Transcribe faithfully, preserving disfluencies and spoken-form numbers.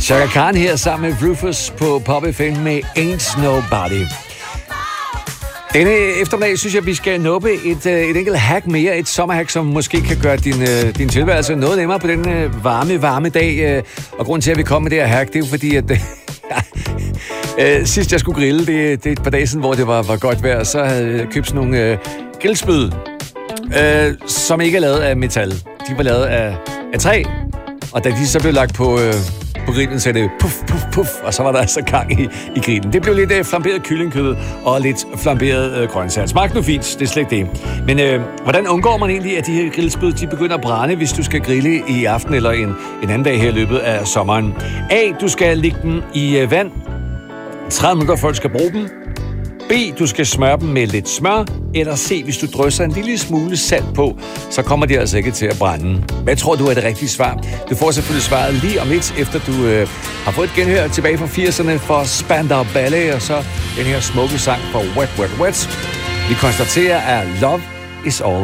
Chaka Khan her sammen med Rufus på Pop F M med Ain't Nobody. Denne eftermiddag synes jeg, vi skal nuppe et, et enkelt hack mere. Et sommerhack, som måske kan gøre din, din tilværelse noget nemmere på den varme, varme dag. Og grunden til, at vi kom med det her hack, det er jo fordi, at ja, sidst jeg skulle grille, det, det er et par dage siden, hvor det var, var godt vejr, så havde jeg købt sådan nogle uh, grillspyd, uh, som ikke er lavet af metal. De var lavet af, af træ, og da de så blev lagt på... Uh, På grillen så det puff, puff, puff, og så var der altså gang i, i grillen. Det blev lidt øh, flamberet kyllingkød og lidt flamberet øh, grøntsager. Smagte nu fint, det er slet ikke det. Men øh, hvordan undgår man egentlig, at de her grillspyd, de begynder at brænde, hvis du skal grille i aften eller en, en anden dag her i løbet af sommeren? A. Du skal lægge dem i øh, vand. tredive minutter, folk skal bruge dem. B. Du skal smøre dem med lidt smør. Eller C. Hvis du drysser en lille smule salt på, så kommer de altså ikke til at brænde. Hvad tror du er det rigtige svar? Du får selvfølgelig svaret lige om lidt, efter du øh, har fået et genhør tilbage fra firserne for Spandau Ballet, og så den her smukke sang for Wet, Wet, Wet. Vi konstaterer, at love is all